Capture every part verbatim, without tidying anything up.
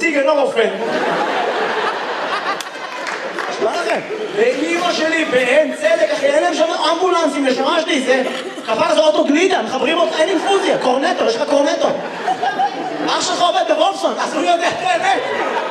מציג אינו רופא. מה לכם? ואמא שלי בעין צדק, אחי, אין להם שם אמבולנסים, נשמה שלי, זה כפר זה אוטו גלידה, מחברים אותו, אין אינפוזיה, קורנטו, יש לך קורנטו. אח שלך עובד בוולפסון, אז הוא יודע את האמת.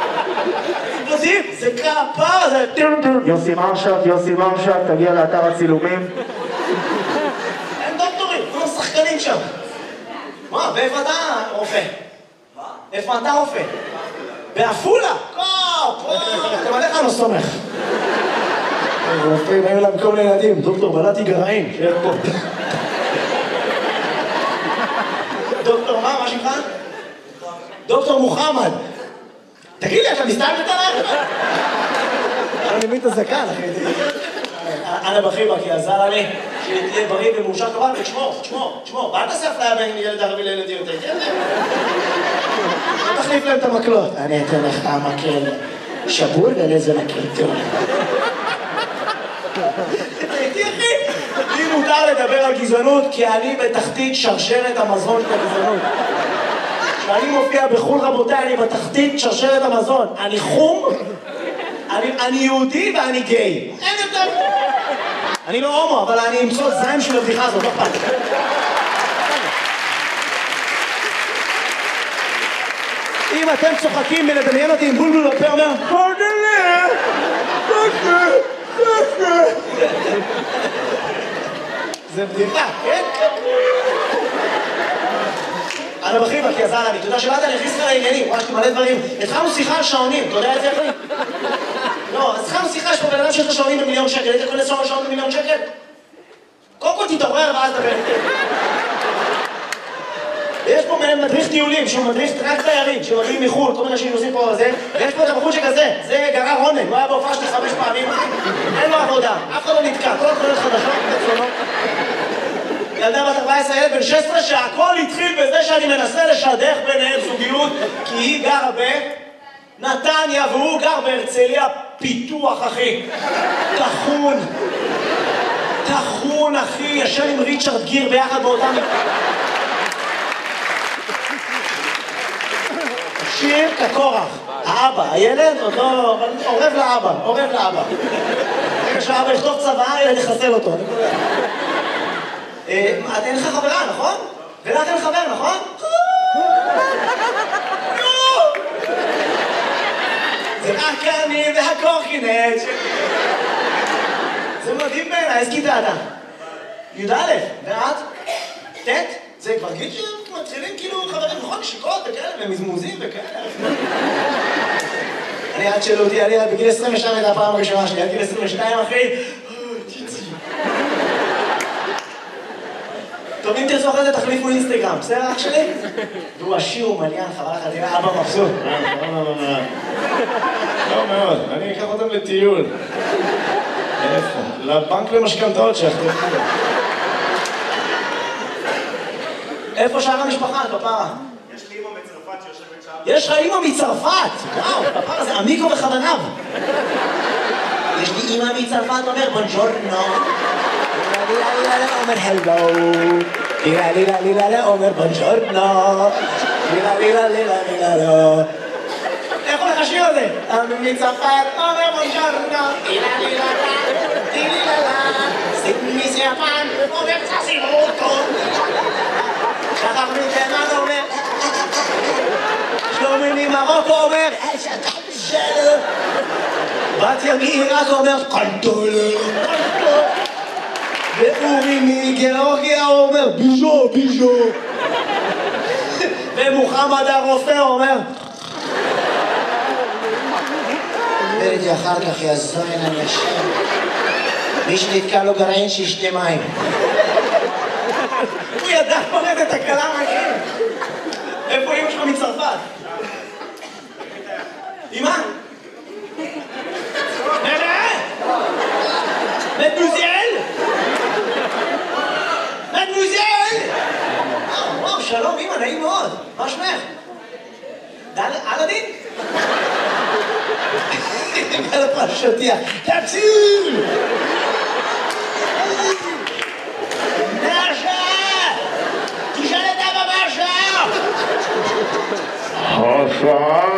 זה כפר, זה... יוסי מרשת, יוסי מרשת, תגיע לאתר הצילומים. אין דוקטורים, כולם שחקנים שם. מה, ואיפה אתה רופא? מה? איפה אתה רופא? באפולה? פה, פה, אתם עליך לא סומך. רופאים, היו להם כל מיני ילדים, דוקטור בלעתי גרעין, שיהיה פה. דוקטור מה, מה שמך? דוקטור מוחמד. תגיד לי, אתה מסתלבט עליי? אני מבין את הזקן, אחי. אנא בחיבק, כי עזר לי שתהיה בריא ומאושר כמובן, ותשמור, תשמור, תשמור. ואל תעשה אפליה בין ילד ערבי לילד יהודי, כן? תחליף להם את המקלות. אני אתן לך המקל שבור ולזה מקל טוב. תראי, אחי, לי מותר לדבר על גזענות, כי אני בתחתית שרשרת המזון של הגזענות. כשאני מופיע בחול רבותיי, אני בתחתית שרשרת המזון. אני חום, אני, אני יהודי ואני גיי. אין יותר. אני לא הומו, אבל אני אמצוא זין של הבדיחה הזאת, לא פעם. אם אתם צוחקים מלדמיין אותי עם בולבול לפה אומר פרדלה, פרדלה, פרדלה. זה בדיחה, כן? אנא בחיבק, כי עזר לי, אתה יודע שבאת, אני אכניס לך לעניינים, וואי, יש לי מלא דברים. התחלנו שיחה על שעונים, אתה יודע את זה אחי? לא, אז התחלנו שיחה, יש פה בן אדם שיש לו שעונים במיליון שקל, היית קונה שעון במיליון שקל? קודם כל תתעורר ואז דבר. יש פה מדריך טיולים, שהוא מדריך רק תיירים, שמגיעים מחו"ל, כל מיני אנשים נוסעים פה על זה, ויש פה את הבחור שכזה, זה גרר רונן, הוא היה בהופעה שלי חמש פעמים, אין לו עבודה, אף אחד לא נתקע, כל חולת חדשות, בצונות. ילדה בת ארבע עשרה, ילד בן שש עשרה, שהכל התחיל בזה שאני מנסה לשדך ביניהם זוגיות, כי היא גרה בנתניה והוא גר בהרצליה פיתוח, אחי. תחון. תחון, אחי, ישן עם ריצ'רד גיר ביחד באותם... שיר כקורח. האבא, הילד עוד לא... עורב לאבא, עורב לאבא. רגע שהאבא יכתוב צבא, ילד יחסל אותו. את אין לך חברה, נכון? ולך אין חבר, נכון? זה רק אני והקורקינט. זה מדהים בעיניי, איזה כיתה אתה? י"א, ואת? ט'? זה כבר גיל שמתחילים כאילו חברים, נכון? שיקות וכאלה, ומזמוזים וכאלה. אני עד שאלו אותי, אני בגיל עשרים ושתיים הייתה הפעם הראשונה שלי, עד גיל עשרים ושתיים אחי. טוב, אם תרצו אחרי זה תחליפו אינסטגרם, בסדר אח שלי? והוא עשיר ומליין, חבל לך, תראה, אבא מבסוט. לא מאוד, אני אקח אותם לטיול. איפה? לבנק למשכנתאות שאחתם. איפה שאר המשפחה, פפרה? יש לי אמא מצרפת שיושבת שם. יש לך אמא מצרפת! וואו, פפרה זה עמיקו בכווניו. יש לי אמא מצרפת, אומר בונג'ורנו. אומר הלו. לילה לילה לילה אומר בונג'ורנו. לילה לילה לילה לילה לא. איך הולך השיר הזה? מצרפת אומר בונג'ורנו. לילה לילה לילה לילה מיסיאפן אומר צסימוטו. שחר מתימן אומר שלומי ממרוקו אומר שלו. בת ימי רק אומר קנטולה קנטולה. ואורי מגיאורגיה אומר ביז'ו ביז'ו. ומוחמד הרופא אומר וראיתי אחר כך יזוין אני אשם מי שנתקע לו גרעין שישתה מים. הוא ידע פורט את הקלה מהכם. איפה אמא שלך מצרפת? אמא? נראה? מדמוזיאל? מדמוזיאל? וואו, שלום אמא, נעים מאוד. מה שמך? אלאדין? על הפרשותיה. תפסיל! הופעה